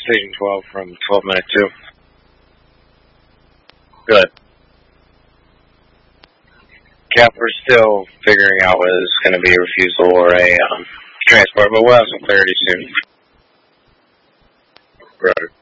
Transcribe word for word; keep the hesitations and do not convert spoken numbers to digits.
Station twelve from twelve minute two. Good. Cap, we're still figuring out whether it's going to be a refusal or a um, transport, but we'll have some clarity soon. Right.